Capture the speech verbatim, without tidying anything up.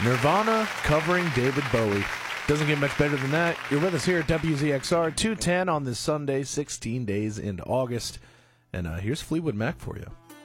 Nirvana covering David Bowie. Doesn't get much better than that. You're with us here at W Z X R two ten on this Sunday, sixteen days into August. And uh, here's Fleetwood Mac for you.